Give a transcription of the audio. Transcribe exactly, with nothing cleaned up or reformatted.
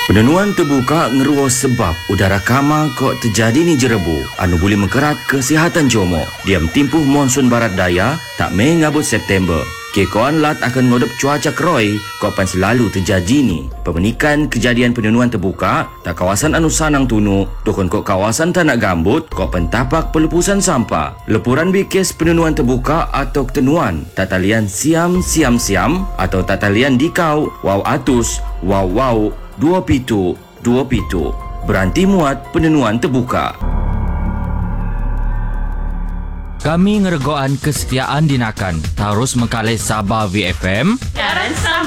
Penenuan terbuka ngeruo sebab udara kama kok terjadi ni jerebu anu boleh mengkerat kesihatan jomo. Diam timpuh monsun barat daya tak mei ngabut September. Kekoan lat akan ngodop cuaca keroi kok pan selalu terjadi ni. Pemenikan kejadian penenuan terbuka tak kawasan anu sanang tunu dokon kok kawasan tanah gambut kok pan tapak pelepusan sampah. Lepuran bikes penenuan terbuka atau tenuan tatalian siam siam siam atau tatalian dikau wow atus wow wow dua pitu dua pitu beranti muat penenuan terbuka. Kami ngeregoan kesetiaan dinakan terus mengkalih Sabah V F M. Karen sama.